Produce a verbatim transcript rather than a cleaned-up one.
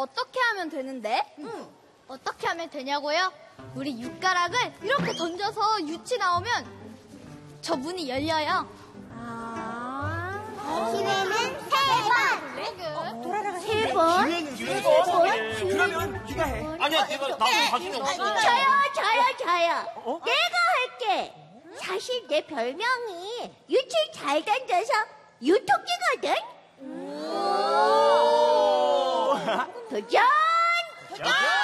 어떻게 하면 되는데? 응. 어떻게 하면 되냐고요? 우리 육가락을 이렇게 던져서 유치 나오면 저 문이 열려요. 아. 기회는 세 번. 돌아가가 세 번? 기회는 세 번? 번. 그러면 네가 해. 아니야, 내가 나도 자신이 없어. 저요, 저요, 저요. 내가 할게. 사실 내 별명이 유치 잘 던져서 유토끼거든. 도전! 자.